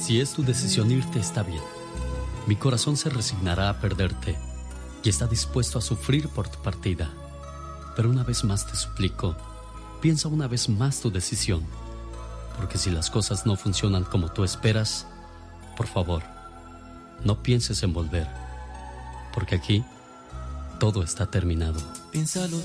Si es tu decisión irte, está bien. Mi corazón se resignará a perderte y está dispuesto a sufrir por tu partida. Pero una vez más te suplico, piensa una vez más tu decisión. Porque si las cosas no funcionan como tú esperas, por favor, no pienses en volver. Porque aquí todo está terminado. Piénsalo.